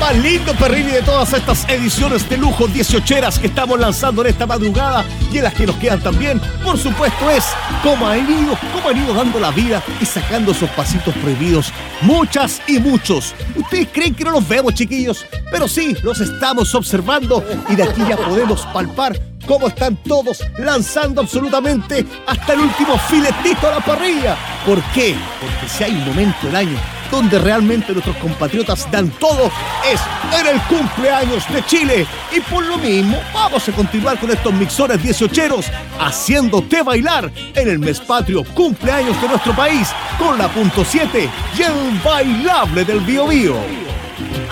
más lindo, Perrini, de todas estas ediciones de lujo 18eras que estamos lanzando en esta madrugada y en las que nos quedan también, por supuesto, es cómo han ido dando la vida y sacando esos pasitos prohibidos. Muchas y muchos. Ustedes creen que no los vemos, chiquillos, pero sí, los estamos observando y de aquí ya podemos palpar cómo están todos lanzando absolutamente hasta el último filetito a la parrilla. ¿Por qué? Porque si hay un momento del año donde realmente nuestros compatriotas dan todo, es en el cumpleaños de Chile. Y por lo mismo, vamos a continuar con estos mixores 18eros, haciéndote bailar en el mes patrio cumpleaños de nuestro país, con la .7 y el bailable del Bío Bío.